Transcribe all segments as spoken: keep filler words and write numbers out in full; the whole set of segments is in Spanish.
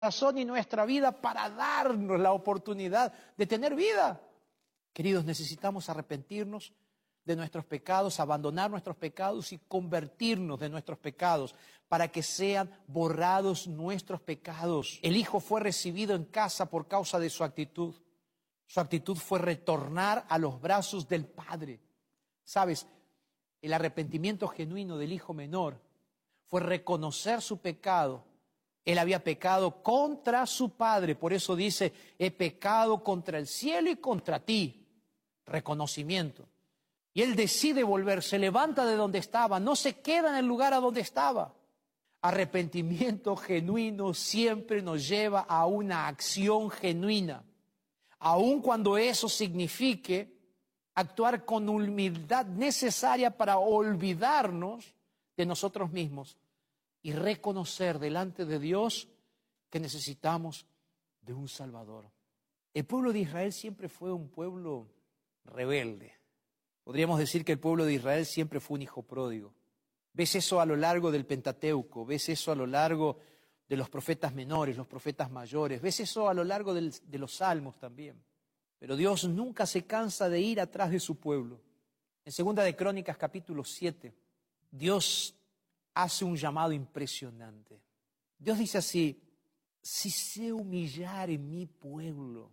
corazón y nuestra vida para darnos la oportunidad de tener vida. Queridos, necesitamos arrepentirnos de nuestros pecados, abandonar nuestros pecados y convertirnos de nuestros pecados para que sean borrados nuestros pecados. El Hijo fue recibido en casa por causa de su actitud. Su actitud fue retornar a los brazos del Padre. ¿Sabes? El arrepentimiento genuino del hijo menor fue reconocer su pecado. Él había pecado contra su padre, por eso dice, he pecado contra el cielo y contra ti. Reconocimiento. Y él decide volver, se levanta de donde estaba, no se queda en el lugar a donde estaba. Arrepentimiento genuino siempre nos lleva a una acción genuina, aun cuando eso signifique actuar con humildad necesaria para olvidarnos de nosotros mismos y reconocer delante de Dios que necesitamos de un Salvador. El pueblo de Israel siempre fue un pueblo rebelde. Podríamos decir que el pueblo de Israel siempre fue un hijo pródigo. Ves eso a lo largo del Pentateuco, ves eso a lo largo de los profetas menores, los profetas mayores, ves eso a lo largo del, de los salmos también. Pero Dios nunca se cansa de ir atrás de su pueblo. En Segunda de Crónicas, capítulo siete, Dios hace un llamado impresionante. Dios dice así, si sé humillar en mi pueblo,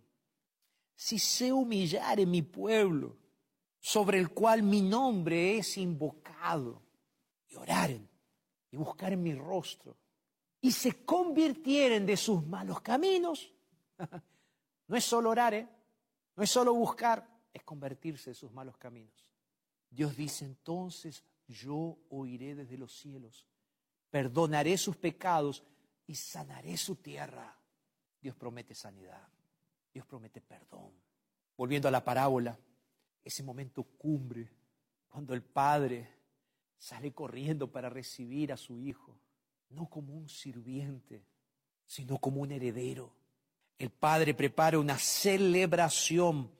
si sé humillar en mi pueblo, sobre el cual mi nombre es invocado, y oraren, y buscaren mi rostro, y se convirtieren de sus malos caminos. No es solo orar, ¿eh? No es solo buscar, es convertirse de sus malos caminos. Dios dice, entonces yo oiré desde los cielos, perdonaré sus pecados y sanaré su tierra. Dios promete sanidad, Dios promete perdón. Volviendo a la parábola, ese momento cumbre, cuando el padre sale corriendo para recibir a su hijo, no como un sirviente, sino como un heredero. El padre prepara una celebración,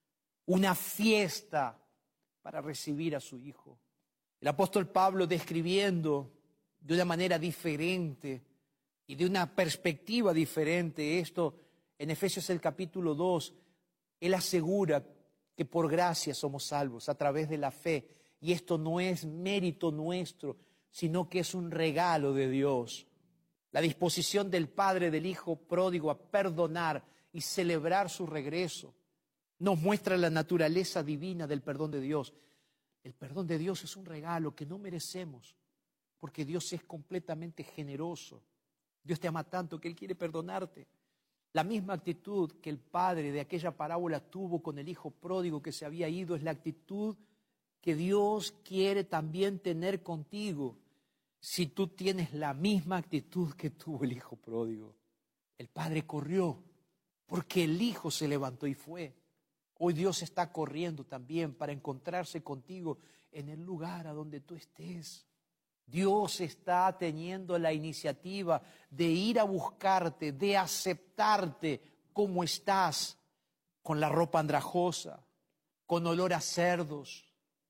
una fiesta para recibir a su hijo. El apóstol Pablo, describiendo de una manera diferente y de una perspectiva diferente esto, en Efesios el capítulo dos, él asegura que por gracia somos salvos a través de la fe. Y esto no es mérito nuestro, sino que es un regalo de Dios. La disposición del padre del hijo pródigo a perdonar y celebrar su regreso nos muestra la naturaleza divina del perdón de Dios. El perdón de Dios es un regalo que no merecemos, porque Dios es completamente generoso. Dios te ama tanto que Él quiere perdonarte. La misma actitud que el padre de aquella parábola tuvo con el hijo pródigo que se había ido es la actitud que Dios quiere también tener contigo. Si tú tienes la misma actitud que tuvo el hijo pródigo. El padre corrió porque el hijo se levantó y fue. Hoy Dios está corriendo también para encontrarse contigo en el lugar a donde tú estés. Dios está teniendo la iniciativa de ir a buscarte, de aceptarte como estás, con la ropa andrajosa, con olor a cerdos,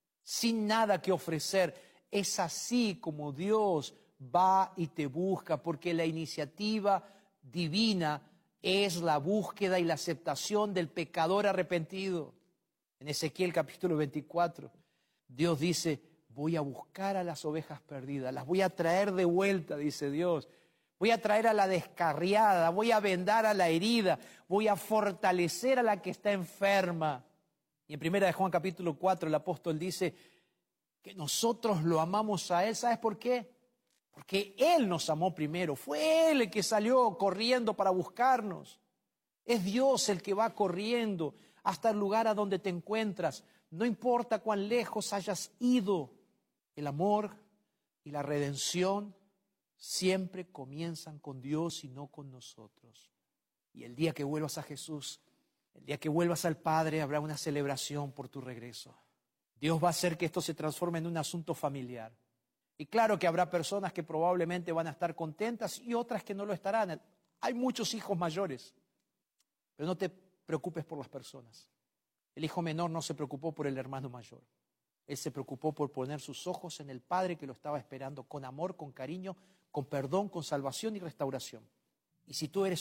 sin nada que ofrecer. Es así como Dios va y te busca, porque la iniciativa divina es la búsqueda y la aceptación del pecador arrepentido. En Ezequiel capítulo veinticuatro, Dios dice, voy a buscar a las ovejas perdidas, las voy a traer de vuelta, dice Dios. Voy a traer a la descarriada, voy a vendar a la herida, voy a fortalecer a la que está enferma. Y en primera de Juan capítulo cuatro el apóstol dice que nosotros lo amamos a Él. ¿Sabes por qué? Porque Él nos amó primero. Fue Él el que salió corriendo para buscarnos. Es Dios el que va corriendo hasta el lugar a donde te encuentras. No importa cuán lejos hayas ido. El amor y la redención siempre comienzan con Dios y no con nosotros. Y el día que vuelvas a Jesús, el día que vuelvas al Padre, habrá una celebración por tu regreso. Dios va a hacer que esto se transforme en un asunto familiar. Y claro que habrá personas que probablemente van a estar contentas y otras que no lo estarán. Hay muchos hijos mayores, pero no te preocupes por las personas. El hijo menor no se preocupó por el hermano mayor. Él se preocupó por poner sus ojos en el Padre que lo estaba esperando con amor, con cariño, con perdón, con salvación y restauración. Y si tú eres